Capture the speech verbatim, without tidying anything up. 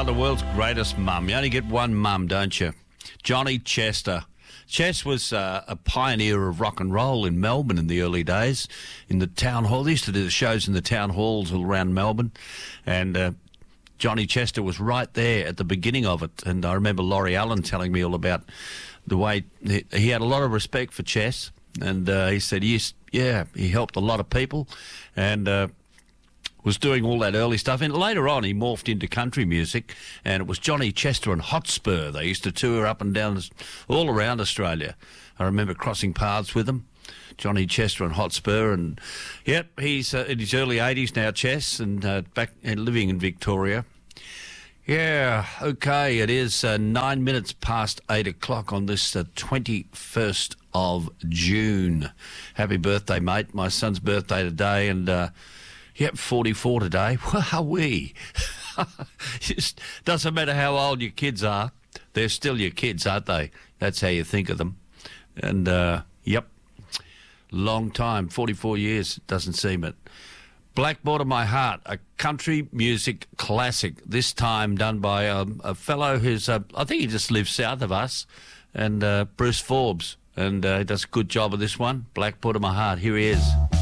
the world's greatest mum. You only get one mum, don't you? Johnny Chester. Chess was uh, a pioneer of rock and roll in Melbourne in the early days, in the town hall. They used to do the shows in the town halls all around Melbourne, and uh, Johnny Chester was right there at the beginning of it. And I remember Laurie Allen telling me all about the way he, he had a lot of respect for Chess, and uh, he said, yes, yeah, he helped a lot of people, and uh, was doing all that early stuff. And later on, he morphed into country music, and it was Johnny Chester and Hotspur. They used to tour up and down all around Australia. I remember crossing paths with them, Johnny Chester and Hotspur. And, yep, he's uh, in his early eighties now, Chess, and uh, back and living in Victoria. Yeah, okay, it is uh, nine minutes past eight o'clock on this uh, twenty-first of June. Happy birthday, mate. My son's birthday today, and... Uh, Yep, forty-four today. Wowee. Just doesn't matter how old your kids are. They're still your kids, aren't they? That's how you think of them. And, uh, yep, long time, forty-four years, doesn't seem it. Blackboard of My Heart, a country music classic, this time done by um, a fellow who's, uh, I think he just lives south of us, and uh, Bruce Forbes. And uh, he does a good job of this one. Blackboard of My Heart, here he is.